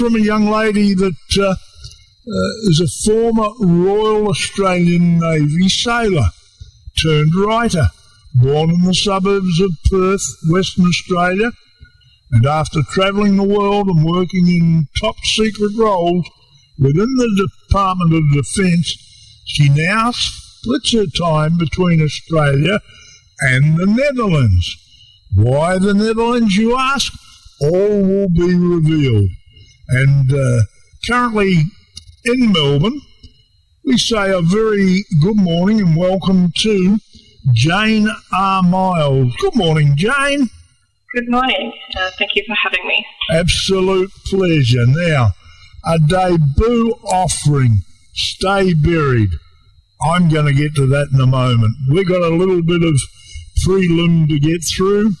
from a young lady that is a former Royal Australian Navy sailor turned writer, born in the suburbs of Perth, Western Australia, and after travelling the world and working in top-secret roles within the Department of Defence, she now splits her time between Australia and the Netherlands. Why the Netherlands, you ask? All will be revealed. And currently in Melbourne, we say a very good morning and welcome to Jane R. Miles. Good morning, Jane. Good morning. Thank you for having me. Absolute pleasure. Now, a debut offering, Stay Buried. I'm going to get to that in a moment. We've got a little bit of prelim to get through.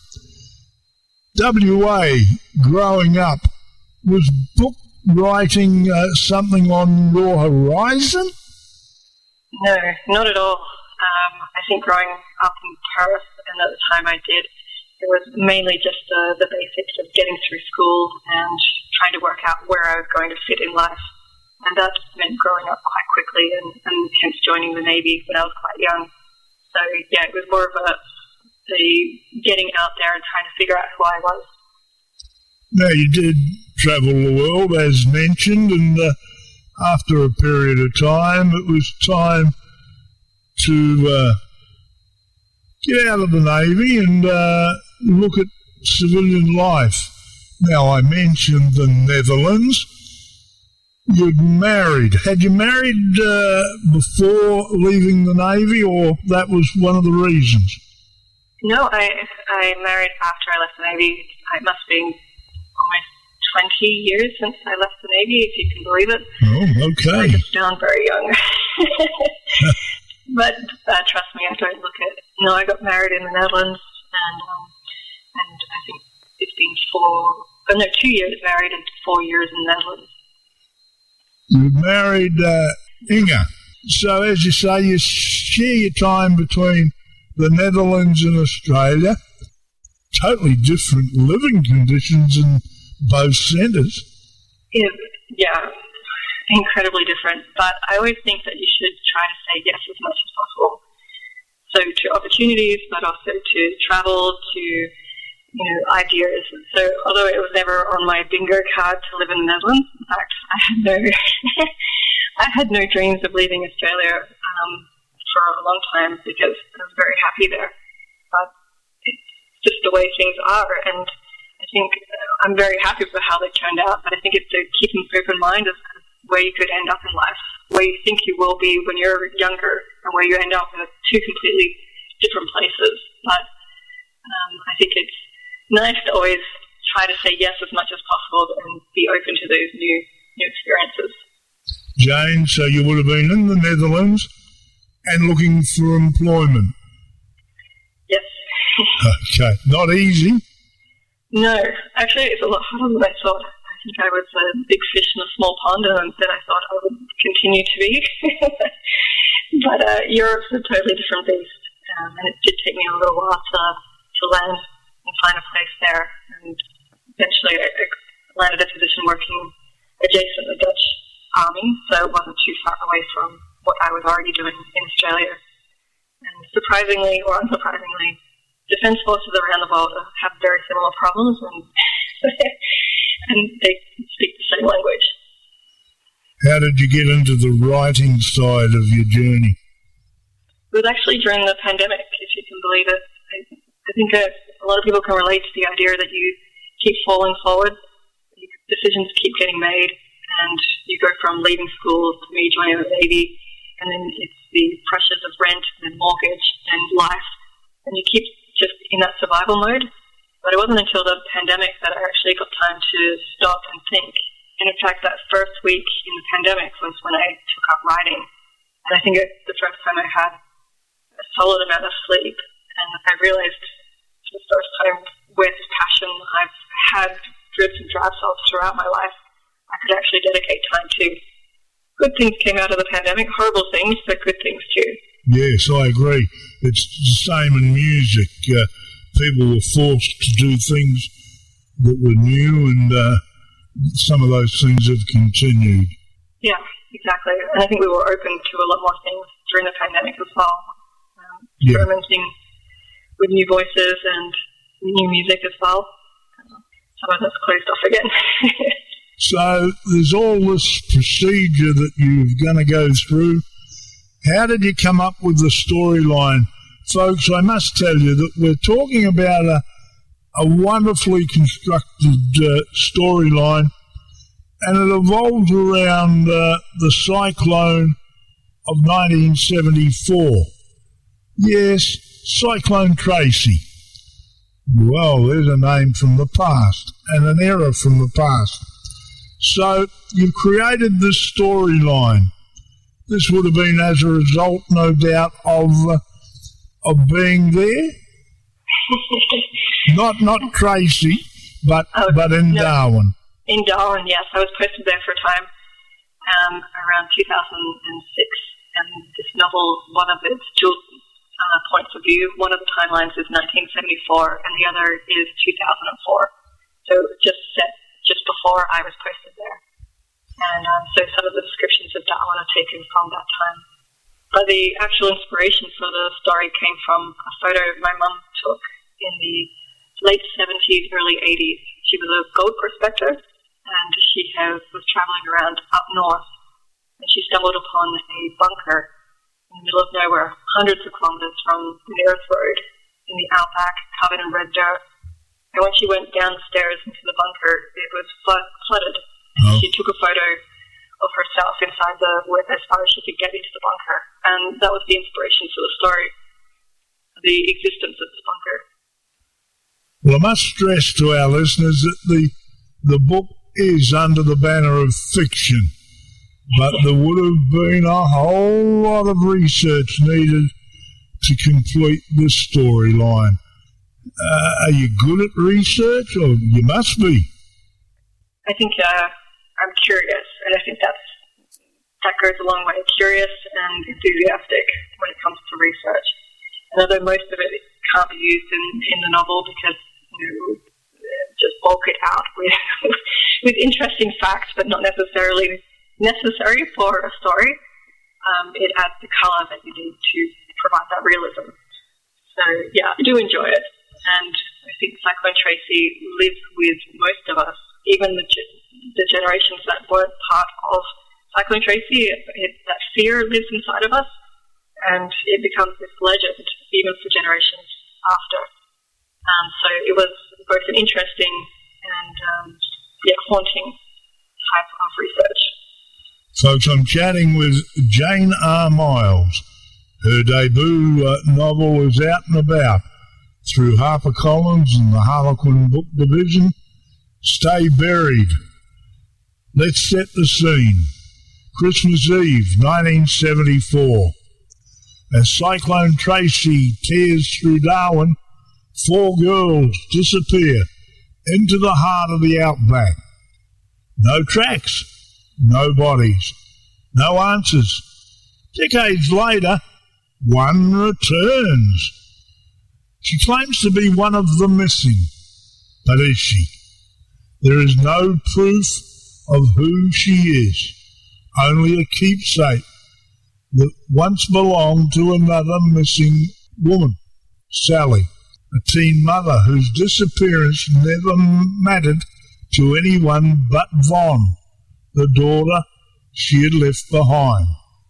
WA, growing up, was book writing something on your horizon? No, not at all. I think growing up in Paris, and at the time I did, it was mainly just the basics of getting through school and trying to work out where I was going to fit in life. And that meant growing up quite quickly and hence joining the Navy when I was quite young. So, yeah, it was more of the getting out there and trying to figure out who I was. Now, you did travel the world, as mentioned, and after a period of time, it was time to get out of the Navy and look at civilian life. Now, I mentioned the Netherlands. You'd married. Had you married before leaving the Navy, or that was one of the reasons? No, I married after I left the Navy. It must have been almost 20 years since I left the Navy, if you can believe it. Oh, okay. I just sound very young. But trust me, I don't look it. No, I got married in the Netherlands, and I think it's been 2 years married and 4 years in the Netherlands. You married Inga. So, as you say, you share your time between the Netherlands and Australia. Totally different living conditions in both centres. Yeah, incredibly different. But I always think that you should try to say yes as much as possible. So to opportunities, but also to travel, to ideas. So although it was never on my bingo card to live in the Netherlands, in fact, I had no dreams of leaving Australia for a long time because I was very happy there. But it's just the way things are, and I think I'm very happy with how they turned out, but I think it's to keep an open mind of where you could end up in life, where you think you will be when you're younger, and where you end up in two completely different places. But I think it's nice to always try to say yes as much as possible and be open to those new experiences. Jane, so you would have been in the Netherlands and looking for employment? Yes. Okay, not easy. No, actually it's a lot harder than I thought. I think I was a big fish in a small pond, and then I thought I would continue to be. But Europe's a totally different beast, and it did take me a little while to land and find a place there. And eventually I landed a position working adjacent to the Dutch Army, so it wasn't too far away from what I was already doing in Australia. And surprisingly or unsurprisingly, defence forces around the world have very similar problems, and they speak the same language. How did you get into the writing side of your journey? It was actually during the pandemic, if you can believe it. I think a lot of people can relate to the idea that you keep falling forward, decisions keep getting made, and you go from leaving school to me joining the Navy, and then it's the pressures of rent and mortgage and life, and you keep just in that survival mode. But it wasn't until the pandemic that I actually got time to stop and think. And in fact, that first week in the pandemic was when I took up writing. And I think it's the first time I had a solid amount of sleep. And I realized for the first time with passion I've had dribs and drabs of throughout my life, I could actually dedicate time to. Good things came out of the pandemic, horrible things, but good things too. Yes, I agree. It's the same in music. People were forced to do things that were new and some of those things have continued. Yeah, exactly. And I think we were open to a lot more things during the pandemic as well. Experimenting with new voices and new music as well. Some of that's closed off again. So there's all this procedure that you're going to go through. How did you come up with the storyline? Folks, I must tell you that we're talking about a wonderfully constructed storyline, and it evolves around the cyclone of 1974. Yes, Cyclone Tracy. Well, there's a name from the past and an era from the past. So you've created this storyline. This would have been as a result, no doubt, of being there. not Tracy, but in Darwin. In Darwin, yes. I was posted there for a time around 2006, and this novel, one of its dual points of view, one of the timelines is 1974, and the other is 2004. So just set just before I was posted there. And so some of the descriptions of Darwin are taken from that time. But the actual inspiration for the story came from a photo my mum took in the late 70s, early 80s. She was a gold prospector, and she was traveling around up north, and she stumbled upon a bunker in the middle of nowhere, hundreds of kilometers from the nearest road, in the outback, covered in red dirt. And when she went downstairs into the bunker, it was flooded. And she took a photo of herself inside as far as she could get into the bunker. And that was the inspiration for the story, the existence of this bunker. Well, I must stress to our listeners that the book is under the banner of fiction, but there would have been a whole lot of research needed to complete this storyline. Are you good at research, or you must be? I think I'm curious, and I think that goes a long way. Curious and enthusiastic when it comes to research. And although most of it can't be used in the novel because just bulk it out with interesting facts, but not necessarily necessary for a story, it adds the colour that you need to provide that realism. So yeah, I do enjoy it. And I think Cyclone Tracy lives with most of us, even the generations that weren't part of Cyclone Tracy. That fear lives inside of us, and it becomes this legend even for generations after. So it was both an interesting and haunting type of research. Folks, I'm chatting with Jane R. Miles. Her debut novel is out and about through HarperCollins and the Harlequin Book Division. Stay Buried. Let's set the scene. Christmas Eve, 1974. As Cyclone Tracy tears through Darwin, 4 girls disappear into the heart of the outback. No tracks, no bodies, no answers. Decades later, one returns. She claims to be one of the missing, but is she? There is no proof of who she is, only a keepsake that once belonged to another missing woman, Sally, a teen mother whose disappearance never mattered to anyone but Von, the daughter she had left behind.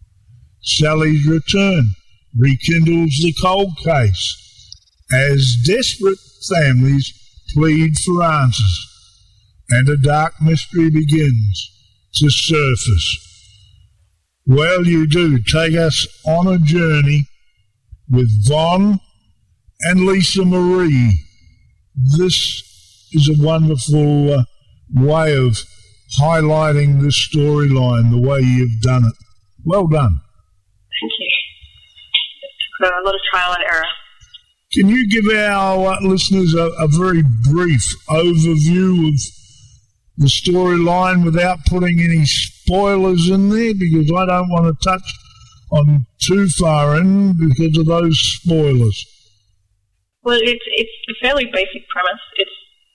Sally's return rekindles the cold case as desperate families plead for answers, and a dark mystery begins to surface. Well, you do take us on a journey with Von and Lisa Marie. This is a wonderful way of highlighting this storyline, the way you've done it. Well done. Thank you. It took a lot of trial and error. Can you give our listeners a very brief overview of the storyline without putting any spoilers in there? Because I don't want to touch on too far in because of those spoilers. Well, it's a fairly basic premise. It's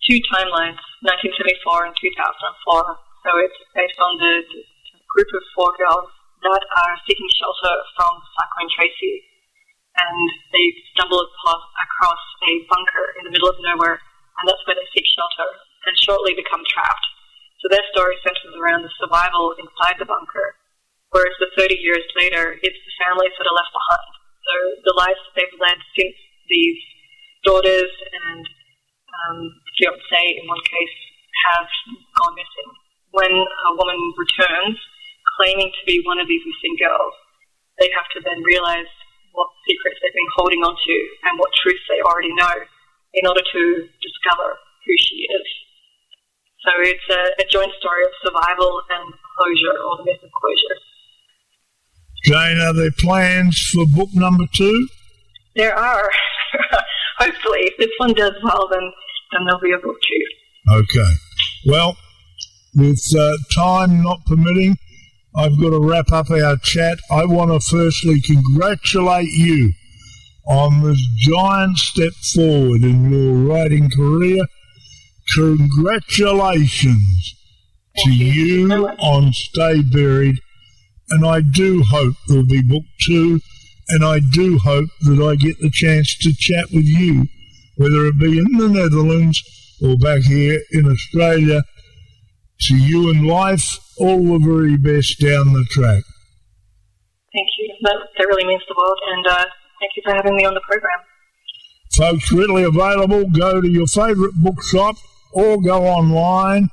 two timelines, 1974 and 2004. So it's based on the group of 4 girls that are seeking shelter from Cyclone Tracy, and they stumble across a bunker in the middle of nowhere, and that's where they seek shelter and shortly become trapped. So their story centers around the survival inside the bunker, whereas the 30 years later, it's the families that are left behind. So the lives that they've led since these daughters and fiancé, in one case, have gone missing. When a woman returns, claiming to be one of these missing girls, they have to then realize what secrets they've been holding on to and what truths they already know in order to discover who she is. So it's a joint story of survival and closure, or the myth of closure. Jane, are there plans for book number 2? There are. Hopefully, if this one does well, then there'll be a book 2. Okay. Well, with time not permitting, I've got to wrap up our chat. I want to firstly congratulate you on this giant step forward in your writing career. Congratulations to you on Stay Buried, and I do hope there'll be book 2, and I do hope that I get the chance to chat with you, whether it be in the Netherlands or back here in Australia. To you in life, all the very best down the track. Thank you. That really means the world, and thank you for having me on the program. Folks, readily available. Go to your favourite bookshop or go online,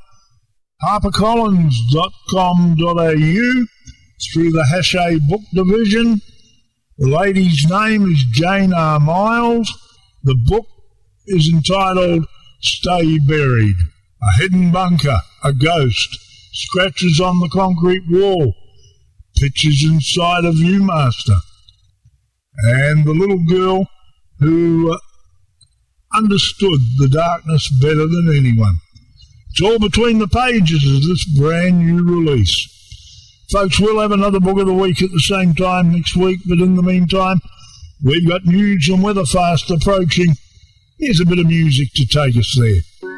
harpercollins.com.au, through the Hachette Book Division. The lady's name is Jane R. Miles. The book is entitled Stay Buried. A hidden bunker, a ghost, scratches on the concrete wall, pictures inside a Viewmaster, and the little girl who understood the darkness better than anyone. It's all between the pages of this brand new release. Folks, we'll have another Book of the Week at the same time next week, but in the meantime, we've got news and weather fast approaching. Here's a bit of music to take us there.